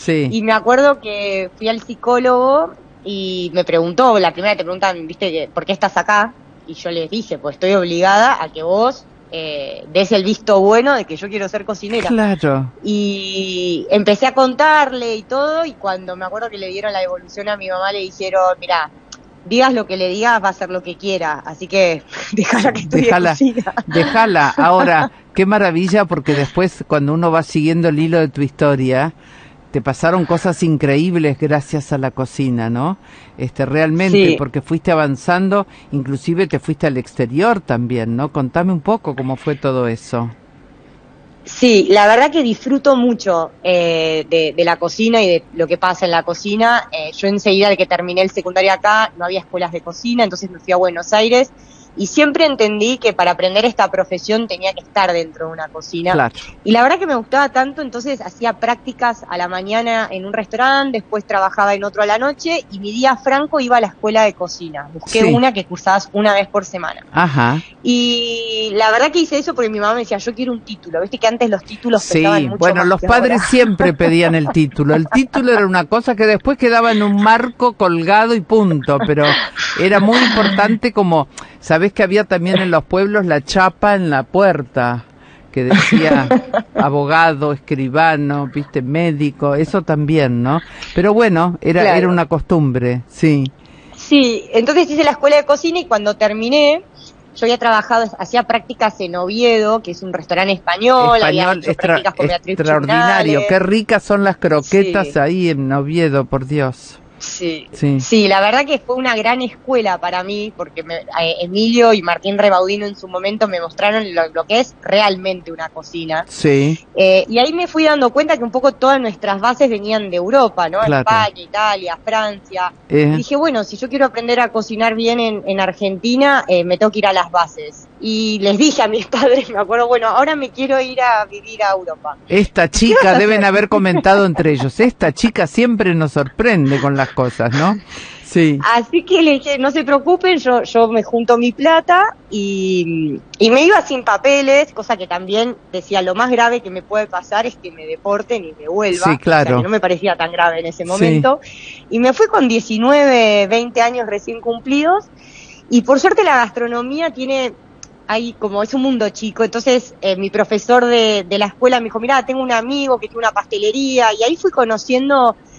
Sí. Y me acuerdo que fui al psicólogo y me preguntó, la primera te preguntan, viste, ¿por qué estás acá? Y yo les dije, pues estoy obligada a que vos des el visto bueno de que yo quiero ser cocinera. Claro. Y empecé a contarle y todo, y cuando me acuerdo que le dieron la devolución a mi mamá, le dijeron, mira, digas lo que le digas, va a hacer lo que quiera, así que déjala que estudie cocina. Déjala. Ahora, qué maravilla, porque después cuando uno va siguiendo el hilo de tu historia, te pasaron cosas increíbles gracias a la cocina, ¿no? Realmente, Sí. porque fuiste avanzando, inclusive te fuiste al exterior también, ¿no? Contame un poco cómo fue todo eso. Sí, la verdad que disfruto mucho de la cocina y de lo que pasa en la cocina. Yo enseguida de que terminé el secundario acá, no había escuelas de cocina, entonces me fui a Buenos Aires y siempre entendí que para aprender esta profesión tenía que estar dentro de una cocina. Claro. Y la verdad que me gustaba tanto, entonces hacía prácticas a la mañana en un restaurante, después trabajaba en otro a la noche y mi día franco iba a la escuela de cocina. Busqué Sí. una que cursabas una vez por semana. Ajá. Y la verdad que hice eso porque mi mamá me decía, yo quiero un título. Viste que antes los títulos pesaban Sí, mucho bueno, más los que padres ahora. siempre pedían el título. El título era una cosa que después quedaba en un marco colgado y punto, pero era muy importante como, ¿sabés que había también en los pueblos la chapa en la puerta? Que decía abogado, escribano, viste, médico, eso también, ¿no? Pero bueno, era Claro. una costumbre, sí. Sí, entonces hice la escuela de cocina y cuando terminé, yo había trabajado, hacía prácticas en Oviedo, que es un restaurante español, había hecho prácticas con Beatriz extraordinario, Chignales. qué ricas son las croquetas Sí. ahí en Oviedo, por Dios. Sí. Sí. Sí, la verdad que fue una gran escuela para mí, porque Emilio y Martín Rebaudino en su momento me mostraron lo que es realmente una cocina. Sí, Y ahí me fui dando cuenta que un poco todas nuestras bases venían de Europa, ¿no? claro. España, Italia, Francia. Y dije, bueno, si yo quiero aprender a cocinar bien en Argentina, me tengo que ir a las bases. Y les dije a mis padres, me acuerdo, bueno, ahora me quiero ir a vivir a Europa. Esta chica, deben haber comentado entre ellos, esta chica siempre nos sorprende con las cosas, ¿no? Sí. Así que le dije, no se preocupen, yo me junto mi plata y me iba sin papeles, cosa que también decía, lo más grave que me puede pasar es que me deporten y me vuelva. Sí, claro. O sea, que no me parecía tan grave en ese momento. Sí. Y me fui con 19, 20 años recién cumplidos y por suerte la gastronomía tiene... Ahí como es un mundo chico, entonces mi profesor de la escuela me dijo, mirá, tengo un amigo que tiene una pastelería, y ahí fui conociendo